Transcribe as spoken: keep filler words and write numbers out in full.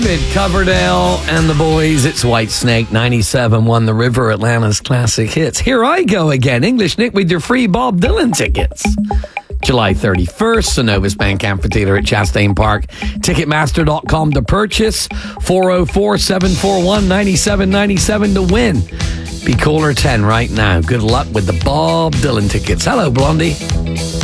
David Coverdale and the boys. It's Whitesnake ninety-seven won the River Atlanta's classic hits. Here I go again. English Nick with your free Bob Dylan tickets. July thirty-first, Synovus Bank Amphitheater at Chastain Park. Ticketmaster dot com to purchase. four oh four, seven four one, nine seven nine seven to win. Be caller ten right now. Good luck with the Bob Dylan tickets. Hello, Blondie.